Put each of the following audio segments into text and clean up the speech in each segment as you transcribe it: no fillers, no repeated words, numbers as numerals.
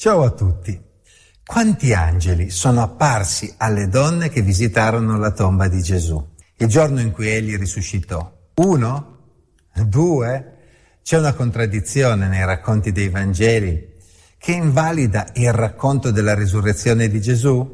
Ciao a tutti. Quanti angeli sono apparsi alle donne che visitarono la tomba di Gesù il giorno in cui egli risuscitò? 1? 2? C'è una contraddizione nei racconti dei Vangeli che invalida il racconto della risurrezione di Gesù?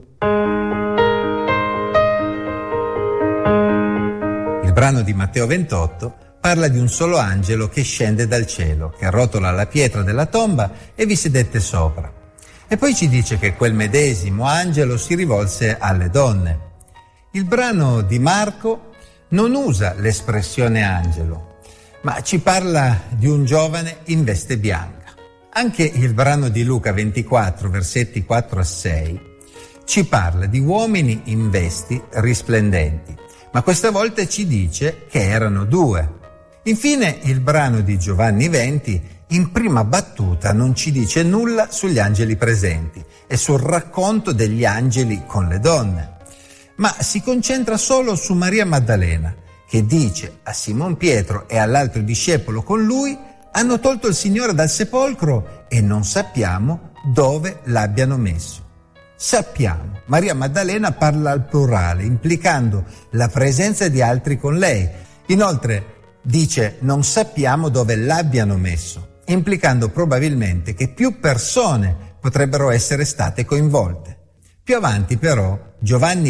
Il brano di Matteo 28 parla di un solo angelo che scende dal cielo, che arrotola la pietra della tomba e vi sedette sopra. E poi ci dice che quel medesimo angelo si rivolse alle donne. Il brano di Marco non usa l'espressione angelo, ma ci parla di un giovane in veste bianca. Anche il brano di Luca 24, versetti 4 a 6, ci parla di uomini in vesti risplendenti, ma questa volta ci dice che erano 2. Infine il brano di Giovanni 20 in prima battuta non ci dice nulla sugli angeli presenti e sul racconto degli angeli con le donne, ma si concentra solo su Maria Maddalena, che dice a Simon Pietro e all'altro discepolo con lui: hanno tolto il Signore dal sepolcro e non sappiamo dove l'abbiano messo. Sappiamo. Maria Maddalena parla al plurale, implicando la presenza di altri con lei. Inoltre dice non sappiamo dove l'abbiano messo, implicando probabilmente che più persone potrebbero essere state coinvolte. Più avanti però Giovanni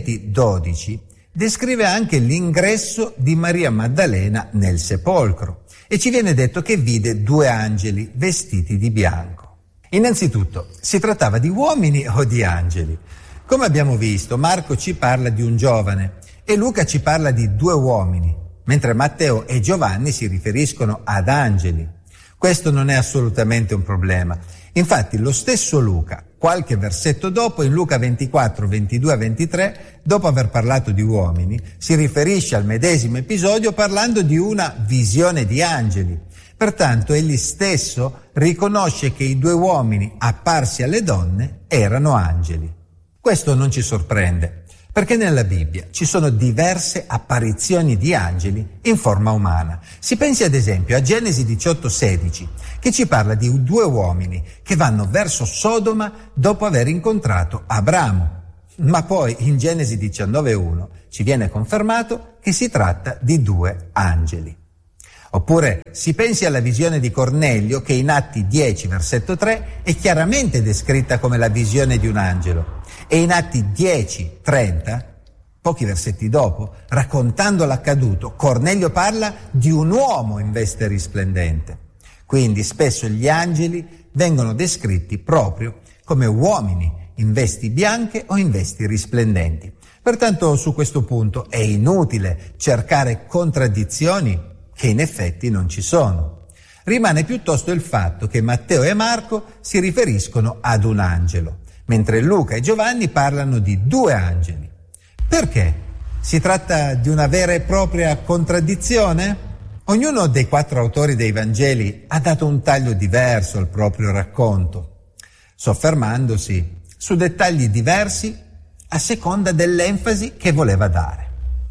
20:12 descrive anche l'ingresso di Maria Maddalena nel sepolcro e ci viene detto che vide 2 angeli vestiti di bianco. Innanzitutto, si trattava di uomini o di angeli? Come abbiamo visto, Marco ci parla di un giovane e Luca ci parla di 2 uomini, mentre Matteo e Giovanni si riferiscono ad angeli. Questo non è assolutamente un problema. Infatti lo stesso Luca, qualche versetto dopo, in Luca 24, 22 a 23, dopo aver parlato di uomini, si riferisce al medesimo episodio parlando di una visione di angeli. Pertanto egli stesso riconosce che i 2 uomini apparsi alle donne erano angeli. Questo non ci sorprende, perché nella Bibbia ci sono diverse apparizioni di angeli in forma umana. Si pensi ad esempio a Genesi 18:16, che ci parla di 2 uomini che vanno verso Sodoma dopo aver incontrato Abramo. Ma poi in Genesi 19:1 ci viene confermato che si tratta di 2 angeli. Oppure si pensi alla visione di Cornelio, che in Atti 10, versetto 3, è chiaramente descritta come la visione di un angelo. E in Atti 10, 30, pochi versetti dopo, raccontando l'accaduto, Cornelio parla di un uomo in veste risplendente. Quindi spesso gli angeli vengono descritti proprio come uomini in vesti bianche o in vesti risplendenti. Pertanto su questo punto è inutile cercare contraddizioni che in effetti non ci sono. Rimane piuttosto il fatto che Matteo e Marco si riferiscono ad un angelo, mentre Luca e Giovanni parlano di 2 angeli. Perché? Si tratta di una vera e propria contraddizione? Ognuno dei 4 autori dei Vangeli ha dato un taglio diverso al proprio racconto, soffermandosi su dettagli diversi a seconda dell'enfasi che voleva dare.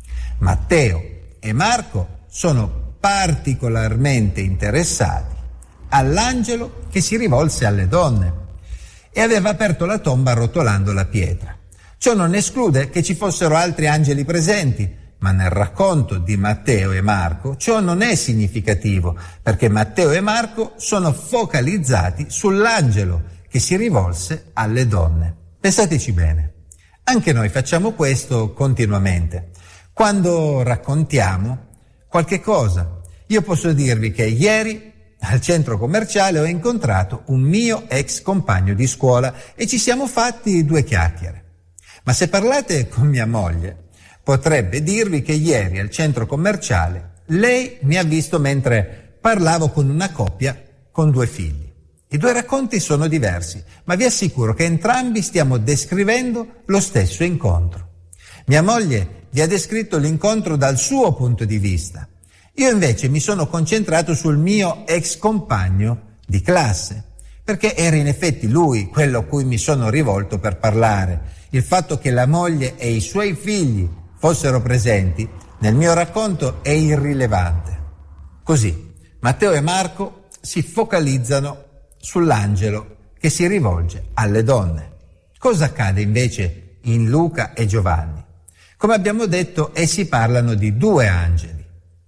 Matteo e Marco sono particolarmente interessati all'angelo che si rivolse alle donne e aveva aperto la tomba rotolando la pietra. Ciò non esclude che ci fossero altri angeli presenti, ma nel racconto di Matteo e Marco ciò non è significativo, perché Matteo e Marco sono focalizzati sull'angelo che si rivolse alle donne. Pensateci bene, anche noi facciamo questo continuamente. Quando raccontiamo qualche cosa, io posso dirvi che ieri al centro commerciale ho incontrato un mio ex compagno di scuola e ci siamo fatti 2 chiacchiere. Ma se parlate con mia moglie, potrebbe dirvi che ieri al centro commerciale lei mi ha visto mentre parlavo con una coppia con 2 figli. I 2 racconti sono diversi, ma vi assicuro che entrambi stiamo descrivendo lo stesso incontro. Mia moglie vi ha descritto l'incontro dal suo punto di vista. Io invece mi sono concentrato sul mio ex compagno di classe, perché era in effetti lui quello a cui mi sono rivolto per parlare. Il fatto che la moglie e i suoi figli fossero presenti nel mio racconto è irrilevante. Così, Matteo e Marco si focalizzano sull'angelo che si rivolge alle donne. Cosa accade invece in Luca e Giovanni? Come abbiamo detto, essi parlano di due angeli.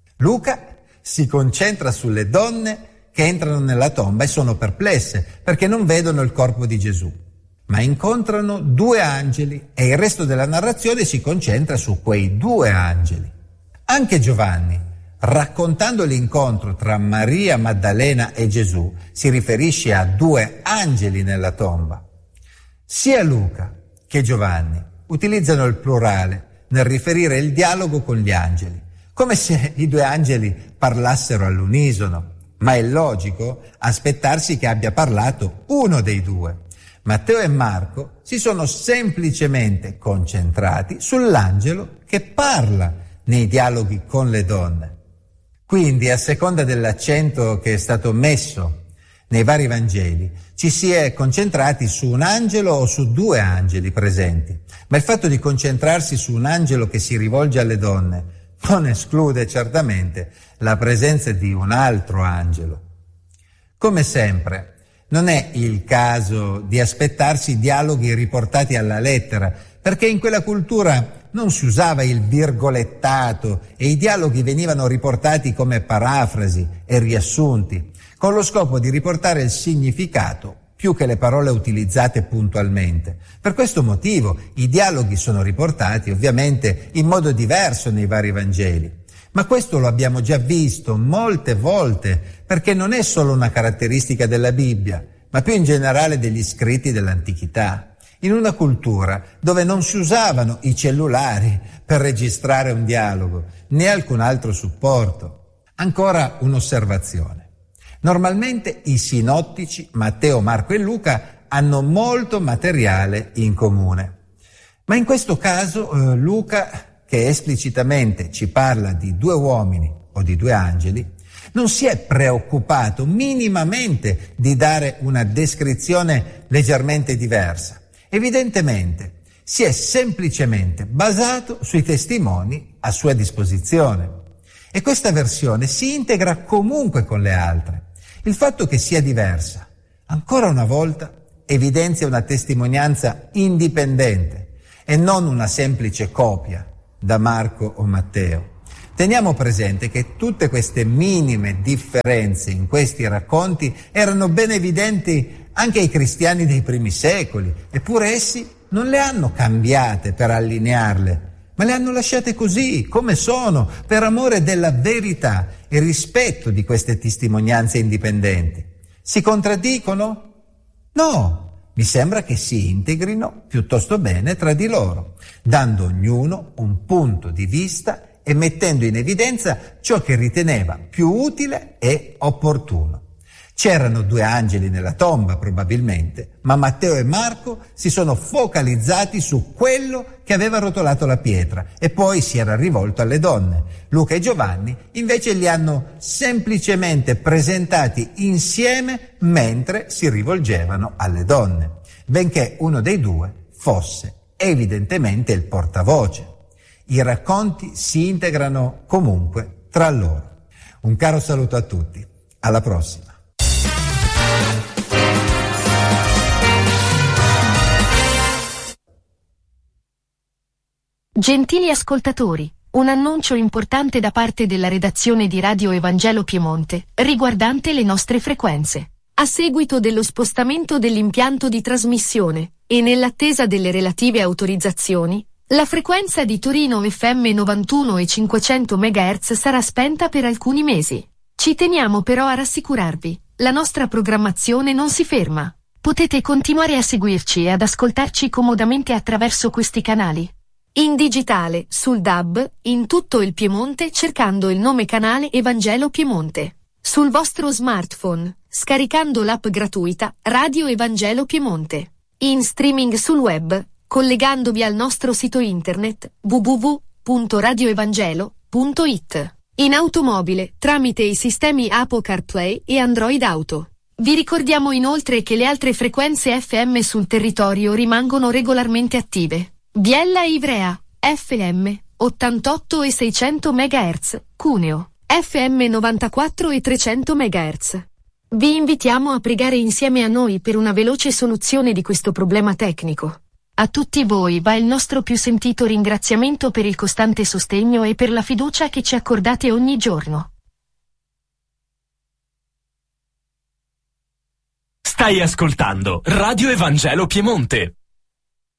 Luca si concentra sulle donne che entrano nella tomba e sono perplesse perché non vedono il corpo di Gesù, ma incontrano due angeli e il resto della narrazione si concentra su quei due angeli. Anche Giovanni, raccontando l'incontro tra Maria Maddalena e Gesù, si riferisce a due angeli nella tomba. Sia Luca che Giovanni utilizzano il plurale nel riferire il dialogo con gli angeli, come se i due angeli parlassero all'unisono, ma è logico aspettarsi che abbia parlato uno dei due. Matteo e Marco si sono semplicemente concentrati sull'angelo che parla nei dialoghi con le donne. Quindi, a seconda dell'accento che è stato messo nei vari Vangeli, ci si è concentrati su un angelo o su due angeli presenti, ma il fatto di concentrarsi su un angelo che si rivolge alle donne non esclude certamente la presenza di un altro angelo. Come sempre, non è il caso di aspettarsi dialoghi riportati alla lettera, perché in quella cultura non si usava il virgolettato e i dialoghi venivano riportati come parafrasi e riassunti, con lo scopo di riportare il significato più che le parole utilizzate puntualmente. Per questo motivo i dialoghi sono riportati ovviamente in modo diverso nei vari Vangeli. Ma questo lo abbiamo già visto molte volte, perché non è solo una caratteristica della Bibbia, ma più in generale degli scritti dell'antichità. In una cultura dove non si usavano i cellulari per registrare un dialogo, né alcun altro supporto. Ancora un'osservazione. Normalmente i sinottici, Matteo, Marco e Luca, hanno molto materiale in comune. Ma in questo caso Luca, che esplicitamente ci parla di due uomini o di due angeli, non si è preoccupato minimamente di dare una descrizione leggermente diversa. Evidentemente si è semplicemente basato sui testimoni a sua disposizione. E questa versione si integra comunque con le altre. Il fatto che sia diversa, ancora una volta, evidenzia una testimonianza indipendente e non una semplice copia da Marco o Matteo. Teniamo presente che tutte queste minime differenze in questi racconti erano ben evidenti anche ai cristiani dei primi secoli, eppure essi non le hanno cambiate per allinearle, ma le hanno lasciate così, come sono, per amore della verità e rispetto di queste testimonianze indipendenti. Si contraddicono? No, mi sembra che si integrino piuttosto bene tra di loro, dando ognuno un punto di vista e mettendo in evidenza ciò che riteneva più utile e opportuno. C'erano due angeli nella tomba probabilmente, ma Matteo e Marco si sono focalizzati su quello che aveva rotolato la pietra e poi si era rivolto alle donne. Luca e Giovanni invece li hanno semplicemente presentati insieme mentre si rivolgevano alle donne, benché uno dei due fosse evidentemente il portavoce. I racconti si integrano comunque tra loro. Un caro saluto a tutti, alla prossima. Gentili ascoltatori, un annuncio importante da parte della redazione di Radio Evangelo Piemonte, riguardante le nostre frequenze. A seguito dello spostamento dell'impianto di trasmissione, e nell'attesa delle relative autorizzazioni, la frequenza di Torino FM 91 e 500 MHz sarà spenta per alcuni mesi. Ci teniamo però a rassicurarvi, la nostra programmazione non si ferma. Potete continuare a seguirci e ad ascoltarci comodamente attraverso questi canali. In digitale, sul DAB, in tutto il Piemonte cercando il nome canale Evangelo Piemonte. Sul vostro smartphone, scaricando l'app gratuita Radio Evangelo Piemonte. In streaming sul web, collegandovi al nostro sito internet www.radioevangelo.it. In automobile, tramite i sistemi Apple CarPlay e Android Auto. Vi ricordiamo inoltre che le altre frequenze FM sul territorio rimangono regolarmente attive. Biella Ivrea, FM, 88 e 600 MHz, Cuneo, FM 94 e 300 MHz. Vi invitiamo a pregare insieme a noi per una veloce soluzione di questo problema tecnico. A tutti voi va il nostro più sentito ringraziamento per il costante sostegno e per la fiducia che ci accordate ogni giorno. Stai ascoltando Radio Evangelo Piemonte.